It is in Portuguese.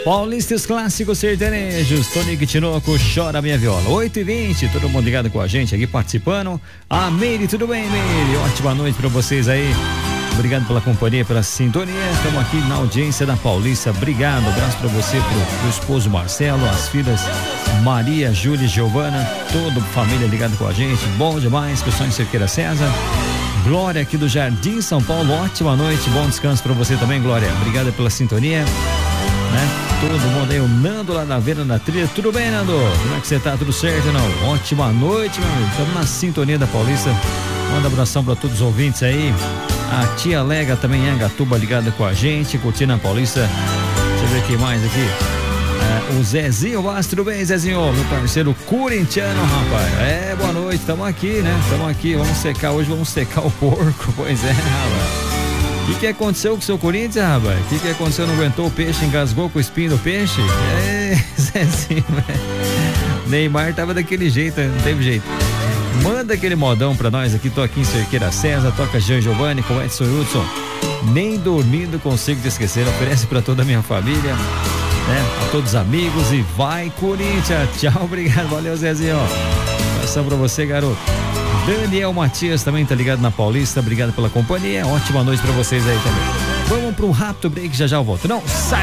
Paulistas Clássicos Sertanejos, Tonico Tinoco, Chora Minha Viola. 8h20, todo mundo ligado com a gente aqui participando. A Meire, tudo bem, Meire? Ótima noite pra vocês aí. Obrigado pela companhia, pela sintonia. Estamos aqui na audiência da Paulista. Obrigado, abraço pra você, pro esposo Marcelo, as filhas Maria, Júlia e Giovana, toda a família ligada com a gente. Bom demais, pessoal em Cerqueira César. Glória aqui do Jardim São Paulo, ótima noite, bom descanso pra você também, Glória. Obrigado pela sintonia, né? Todo mundo aí, o Nando lá na Vera da Trilha. Tudo bem, Nando? Como é que você tá? Tudo certo, não? Ótima noite, meu amigo. Estamos na sintonia da Paulista. Manda abração pra todos os ouvintes aí. A tia Lega também em Angatuba ligada com a gente, curtindo a Paulista. Deixa eu ver quem mais aqui. O Zezinho Vaz, tudo bem, Zezinho? Meu parceiro corintiano, rapaz. Boa noite, estamos aqui, né? Estamos aqui, vamos secar hoje, vamos secar o porco. Pois é, rapaz. O que aconteceu com o seu Corinthians, rapaz? O que aconteceu? Não aguentou o peixe, engasgou com o espinho do peixe? Zezinho, velho. Neymar tava daquele jeito, não teve jeito. Manda aquele modão pra nós aqui, tô aqui em Cerqueira César, toca Jean Giovanni com Edson Hudson. Nem dormindo consigo te esquecer, oferece pra toda a minha família, né? A todos os amigos e vai Corinthians, tchau, obrigado, valeu Zezinho. Abração pra você, garoto. Daniel Matias também tá ligado na Paulista, obrigado pela companhia, ótima noite pra vocês aí também. Vamos pra um rápido break, já já eu volto, não sai.